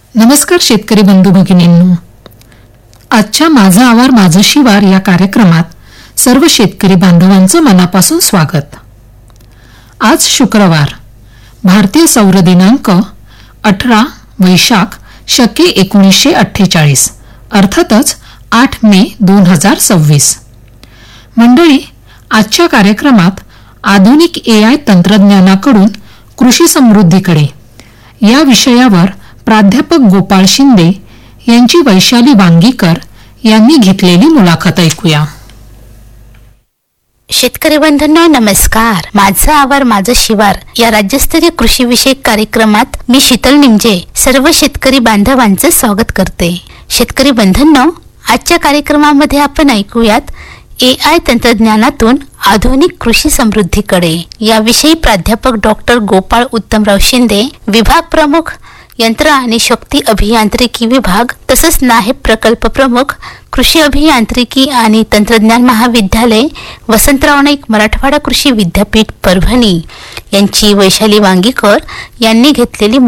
नमस्कार शेतकरी बंधू भगिनींनो, आजच्या माझा आवार माझं शिवार या कार्यक्रमात सर्व शेतकरी बांधवांचं मनापासून स्वागत. आज शुक्रवार, भारतीय सौर दिनांक 18 वैशाख शके 1948, अर्थातच 8 मे 2026. मंडळी, आजच्या कार्यक्रमात आधुनिक AI तंत्रज्ञानाकडून कृषी समृद्धीकडे या विषयावर प्राध्यापक गोपाळ शिंदे यांची वैशाली वांगीकर यांनी घेतलेली मुलाखत ऐकूया. शेतकरी बंधूंनो नमस्कार. माझं आवार माझं शिवार या राज्यस्तरीय कृषी विषयक कार्यक्रमात मी शीतल निमजे सर्व शेतकरी बांधवांचं स्वागत करते. शेतकरी बंधूंनो, आजच्या कार्यक्रमामध्ये आपण ऐकूयात AI तंत्रज्ञानातून आधुनिक कृषी समृद्धीकडे याविषयी प्राध्यापक डॉक्टर गोपाळ उत्तमराव शिंदे, विभाग प्रमुख यंत्र आणि शक्ती अभियांत्रिकी विभाग तसंच नायब प्रकल्प प्रमुख कृषी अभियांत्रिकी आणि तंत्रज्ञान महाविद्यालय वसंतराव नाईक मराठवाडा कृषी विद्यापीठ परभणी यांची वैशाली वांगीकर यांनी घेतलेली